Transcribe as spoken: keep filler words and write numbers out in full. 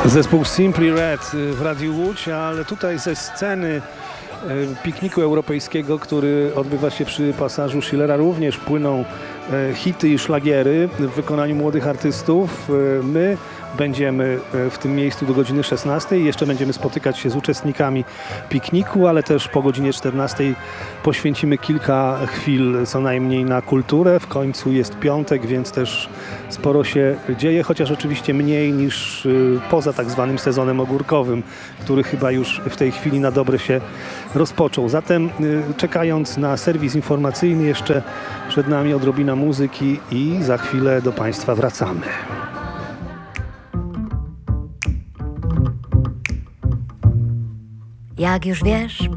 Zespół Simply Red w Radiu Łódź, ale tutaj ze sceny pikniku europejskiego, który odbywa się przy pasażu Schillera, również płyną hity i szlagiery w wykonaniu młodych artystów. My będziemy w tym miejscu do godziny szesnastej. Jeszcze będziemy spotykać się z uczestnikami pikniku, ale też po godzinie czternastej poświęcimy kilka chwil co najmniej na kulturę. W końcu jest piątek, więc też sporo się dzieje, chociaż oczywiście mniej niż poza tak zwanym sezonem ogórkowym, który chyba już w tej chwili na dobre się rozpoczął. Zatem czekając na serwis informacyjny, jeszcze przed nami odrobina muzyki i za chwilę do Państwa wracamy. Jak już wiesz,